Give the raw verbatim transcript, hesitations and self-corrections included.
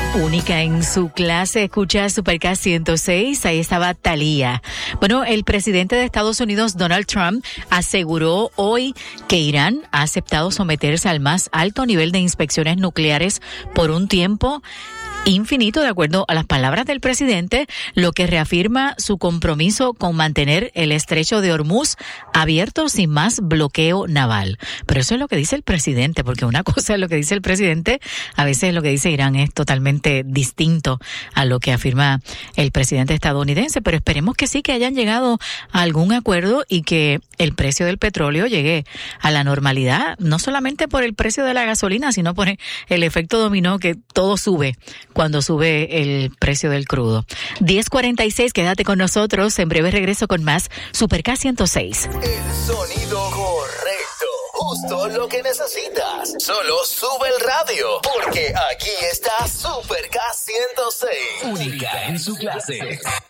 Única en su clase, escucha Supercast ciento seis, ahí estaba Thalía. Bueno, el presidente de Estados Unidos, Donald Trump, aseguró hoy que Irán ha aceptado someterse al más alto nivel de inspecciones nucleares por un tiempo infinito, de acuerdo a las palabras del presidente, lo que reafirma su compromiso con mantener el estrecho de Hormuz abierto sin más bloqueo naval. Pero eso es lo que dice el presidente, porque una cosa es lo que dice el presidente, a veces lo que dice Irán es totalmente distinto a lo que afirma el presidente estadounidense, pero esperemos que sí, que hayan llegado a algún acuerdo y que el precio del petróleo llegue a la normalidad, no solamente por el precio de la gasolina, sino por el efecto dominó que todo sube cuando sube el precio del crudo. diez cuarenta y seis, quédate con nosotros. En breve regreso con más Supercast ciento seis. El sonido correcto. Justo lo que necesitas. Solo sube el radio. Porque aquí está Supercast ciento seis. Única en su clase.